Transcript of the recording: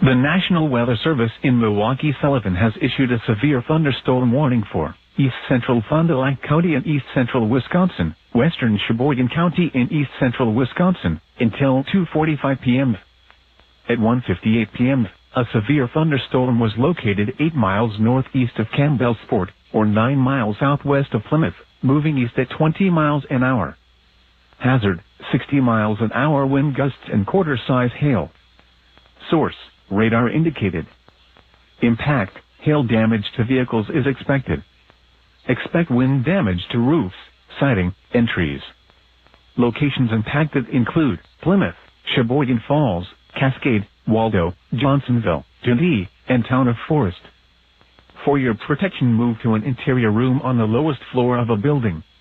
The National Weather Service in Milwaukee-Sullivan has issued a severe thunderstorm warning for East Central Fond du Lac County in East Central Wisconsin, Western Sheboygan County in East Central Wisconsin, until 2:45 p.m. At 1:58 p.m., a severe thunderstorm was located 8 miles northeast of Campbellsport, or 9 miles southwest of Plymouth, moving east at 20 miles an hour. Hazard, 60 miles an hour wind gusts and quarter-size hail. Source, radar indicated. Impact, hail damage to vehicles is expected. Expect wind damage to roofs, siding, and trees. Locations impacted include Plymouth, Sheboygan Falls, Cascade, Waldo, Johnsonville, Dundee, and Town of Forest. For your protection, move to an interior room on the lowest floor of a building.